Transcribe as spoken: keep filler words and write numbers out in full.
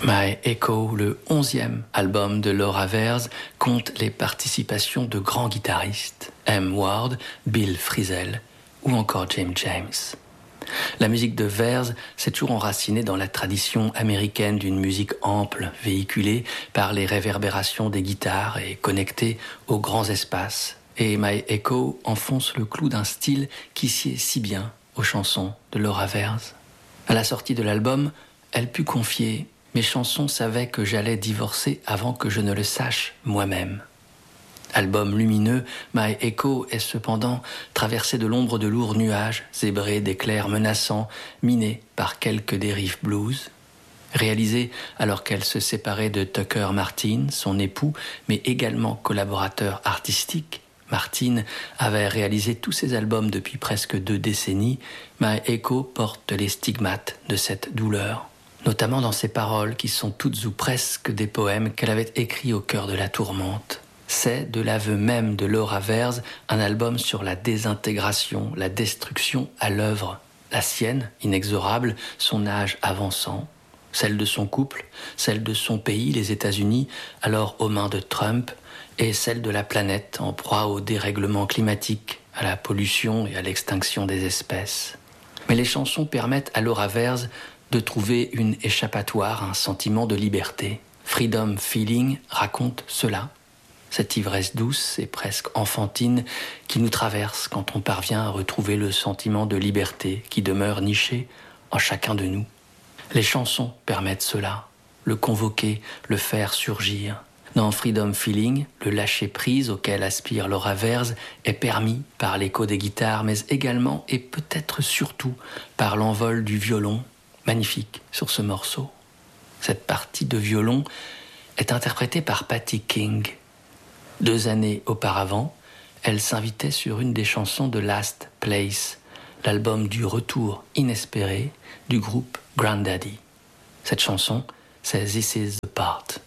My Echo, le onzième album de Laura Veirs, compte les participations de grands guitaristes, M. Ward, Bill Frisell ou encore James James. La musique de Veirs s'est toujours enracinée dans la tradition américaine d'une musique ample, véhiculée par les réverbérations des guitares et connectée aux grands espaces. Et My Echo enfonce le clou d'un style qui sied si bien aux chansons de Laura Veirs. À la sortie de l'album, elle put confier « Mes chansons savaient que j'allais divorcer avant que je ne le sache moi-même ». Album lumineux, My Echo est cependant traversé de l'ombre de lourds nuages, zébré d'éclairs menaçants, miné par quelques dérives blues. Réalisé alors qu'elle se séparait de Tucker Martin, son époux, mais également collaborateur artistique, Martin avait réalisé tous ses albums depuis presque deux décennies. My Echo porte les stigmates de cette douleur, notamment dans ses paroles qui sont toutes ou presque des poèmes qu'elle avait écrits au cœur de la tourmente. C'est, de l'aveu même de Laura Veirs, un album sur la désintégration, la destruction à l'œuvre. La sienne, inexorable, son âge avançant, celle de son couple, celle de son pays, les États-Unis, alors aux mains de Trump, et celle de la planète en proie au dérèglement climatique, à la pollution et à l'extinction des espèces. Mais les chansons permettent à Laura Veirs de trouver une échappatoire, un sentiment de liberté. Freedom Feeling raconte cela. Cette ivresse douce et presque enfantine qui nous traverse quand on parvient à retrouver le sentiment de liberté qui demeure niché en chacun de nous. Les chansons permettent cela, le convoquer, le faire surgir. Dans Freedom Feeling, le lâcher-prise auquel aspire Laura Veirs est permis par l'écho des guitares, mais également et peut-être surtout par l'envol du violon, magnifique sur ce morceau. Cette partie de violon est interprétée par Patty King. Deux années auparavant, elle s'invitait sur une des chansons de Last Place, l'album du retour inespéré du groupe Grandaddy. Cette chanson, c'est This Is the Part.